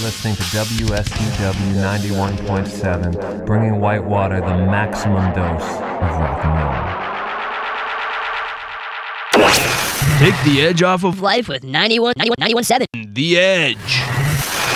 listening to WSTW 91.7, bringing Whitewater the maximum dose of rock and roll. Take the edge off of Life with 91.7. The Edge.